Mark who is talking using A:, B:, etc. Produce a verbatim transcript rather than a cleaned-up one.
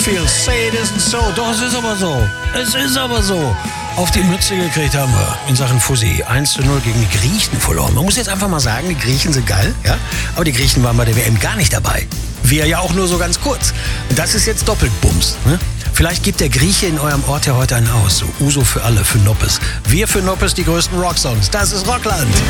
A: Feel say it isn't so. Doch, es ist aber so. Es ist aber so. Auf die Mütze gekriegt haben wir in Sachen Fussi. eins zu null gegen die Griechen verloren. Man muss jetzt einfach mal sagen, die Griechen sind geil, ja? Aber die Griechen waren bei der W M gar nicht dabei. Wir ja auch nur so ganz kurz. Das ist jetzt doppelt Bums, ne? Vielleicht gibt der Grieche in eurem Ort ja heute einen aus. So Uso für alle, für Noppes. Wir für Noppes die größten Rocksongs. Das ist Rockland.